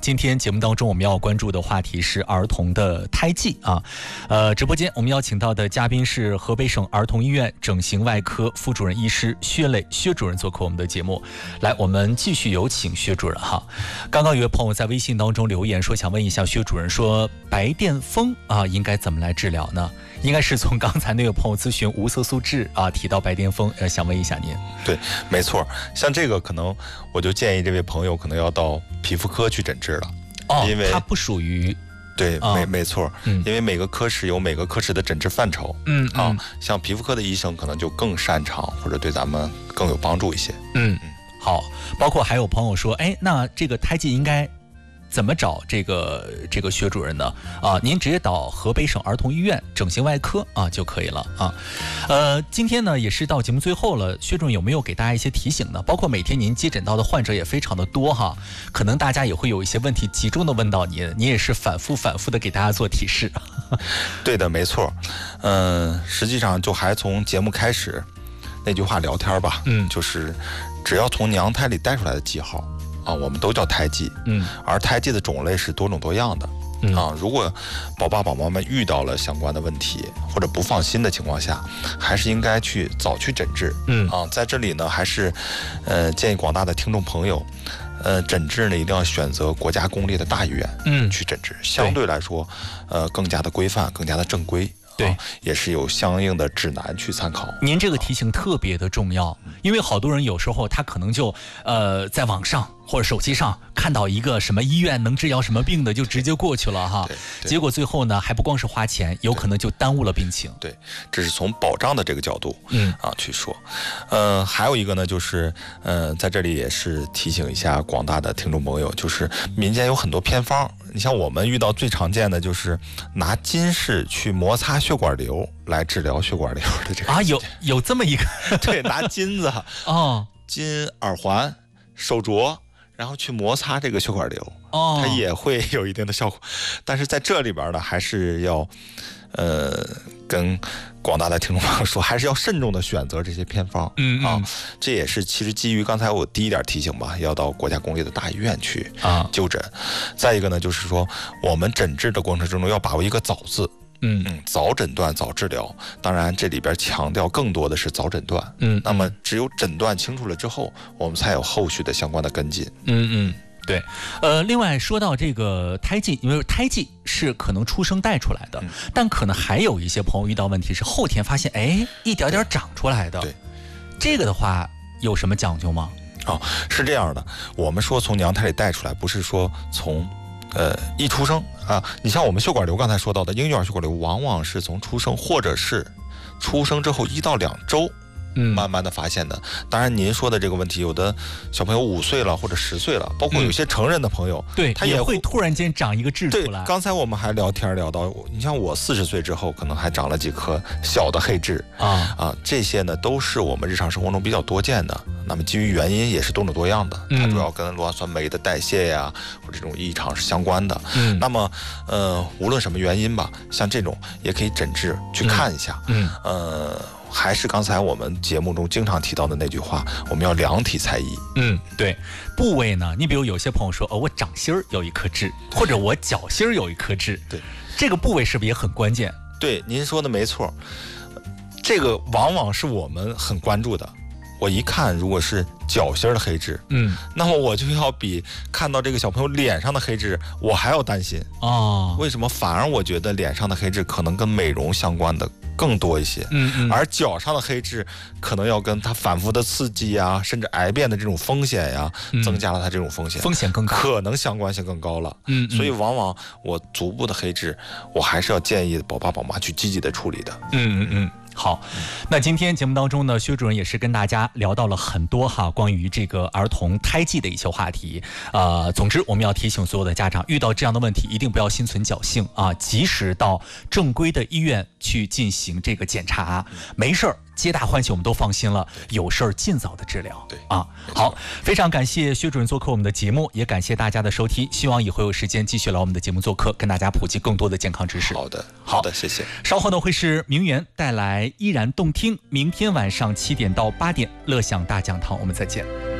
今天节目当中我们要关注的话题是儿童的胎记啊。直播间我们邀请到的嘉宾是河北省儿童医院整形外科副主任医师薛磊薛主任做客我们的节目。来，我们继续有请薛主任哈。刚刚有位朋友在微信当中留言说，想问一下薛主任，说白癜风啊应该怎么来治疗呢？应该是从刚才那位朋友咨询无色素痣啊提到白癜风，想问一下您。 对，没错，像这个可能我就建议这位朋友可能要到皮肤科去诊治了。因为它不属于对，没错，因为每个科室有每个科室的诊治范畴，像皮肤科的医生可能就更擅长或者对咱们更有帮助一些。 好，包括还有朋友说，那这个胎记应该怎么找这个薛主任呢？您直接到河北省儿童医院整形外科就可以了啊。今天呢也是到节目最后了，薛主任有没有给大家一些提醒呢？包括每天您接诊到的患者也非常的多哈，可能大家也会有一些问题集中的问到您，您也是反复的给大家做提示。 对的，没错。实际上就还从节目开始那句话聊天吧，就是只要从娘胎里带出来的记号我们都叫胎记，而胎记的种类是多种多样的，如果宝爸宝妈们遇到了相关的问题或者不放心的情况下，还是应该早去诊治，在这里呢，还是建议广大的听众朋友，诊治呢一定要选择国家公立的大医院，去诊治，相对来说，更加的规范，更加的正规。 对， 也是有相应的指南去参考。 您这个提醒特别的重要，因为好多人有时候他可能就在网上或者手机上看到一个什么医院能治疗什么病的，就直接过去了哈。结果最后呢，还不光是花钱，有可能就耽误了病情。 对，这是从保障的这个角度去说。还有一个呢，就是在这里也是提醒一下广大的听众朋友，就是民间有很多偏方。你像我们遇到最常见的就是拿金饰去摩擦血管瘤来治疗血管瘤的这个有这么一个对，拿金子金耳环手镯，然后去摩擦这个血管瘤，它也会有一定的效果。但是在这里边呢，还是要跟广大的听众朋友说，还是要慎重的选择这些偏方。这也是其实基于刚才我第一点提醒吧，要到国家公立的大医院去就诊。再一个呢，就是说我们诊治的过程之中要把握一个早字。早诊断早治疗，当然这里边强调更多的是早诊断。那么只有诊断清楚了之后，我们才有后续的相关的跟进。 对，另外说到这个胎记，因为胎记是可能出生带出来的，但可能还有一些朋友遇到问题是后天发现，一点点长出来的。对，这个的话有什么讲究吗？ 是这样的，我们说从娘胎里带出来，不是说从一出生你像我们血管瘤刚才说到的婴幼儿血管瘤，往往是从出生或者是出生之后1到2周。慢慢的发现的。当然您说的这个问题，有的小朋友5岁了或者10岁了，包括有些成人的朋友， 对， 他也会突然间长一个痣出来。 对，刚才我们还聊到，你像我40岁之后，可能还长了几颗小的黑痣这些呢都是我们日常生活中比较多见的。那么基于原因也是多种多样的，它主要跟酪氨酸酶的代谢呀或者这种异常是相关的。那么无论什么原因吧，像这种也可以诊治去看一下。还是刚才我们节目中经常提到的那句话，我们要量体裁衣。 对，部位呢，你比如有些朋友说，我掌心有一颗痣，或者我脚心有一颗痣，对，这个部位是不是也很关键？ 对，您说的没错，这个往往是我们很关注的。我一看，如果是脚心的黑痣，那么我就要比看到这个小朋友脸上的黑痣，我还要担心为什么？反而我觉得脸上的黑痣可能跟美容相关的更多一些，而脚上的黑痣可能要跟它反复的刺激呀，甚至癌变的这种风险呀，增加了它这种风险更高， 可能相关性更高了。所以往往我足部的黑痣，我还是要建议宝爸宝妈去积极的处理的。 好，那今天节目当中呢，薛主任也是跟大家聊到了很多关于这个儿童胎记的一些话题。总之我们要提醒所有的家长，遇到这样的问题一定不要心存侥幸及时到正规的医院去进行这个检查，没事儿皆大欢喜，我们都放心了，有事儿尽早的治疗。 对好，非常感谢薛主任做客我们的节目，也感谢大家的收听，希望以后有时间继续来我们的节目做客，跟大家普及更多的健康知识。 好的，谢谢。 稍后呢会是名媛带来依然动听，明天晚上7点到8点，乐享大讲堂，我们再见。